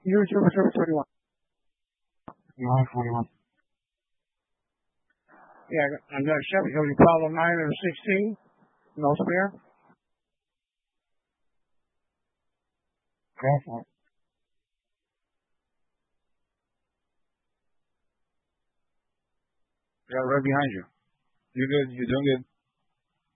Use your service 31. Yeah, 41. Yeah, I'm going to shove it. You follow 9 or 16. No spare. Go for it. Yeah, right behind you. You're good. You're doing good.